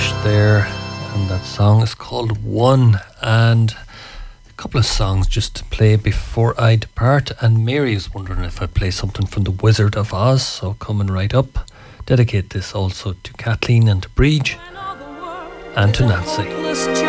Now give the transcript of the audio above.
Bush there, and that song is called One. And a couple of songs just to play before I depart, and Mary is wondering if I'd play something from The Wizard of Oz, so coming right up. Dedicate this also to Kathleen and to Breege and to Nancy.